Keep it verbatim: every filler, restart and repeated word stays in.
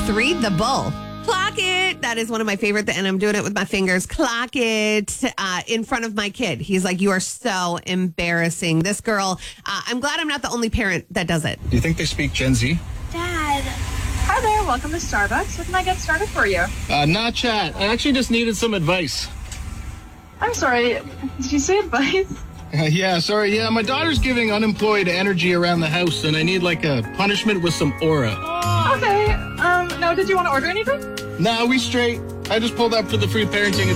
three, The Bull. Clock it. That is one of my favorite, and I'm doing it with my fingers. Clock it uh, in front of my kid. He's like, you are so embarrassing. This girl, uh, I'm glad I'm not the only parent that does it. Do you think they speak Gen Z? Dad. Hi there. Welcome to Starbucks. What can I get started for you? Uh, not chat. I actually just needed some advice. I'm sorry. Did you say advice? Uh, yeah, sorry. Yeah, my daughter's giving unemployed energy around the house, and I need like a punishment with some aura. Okay. Um, no, did you want to order anything? Nah, we straight. I just pulled up for the free parenting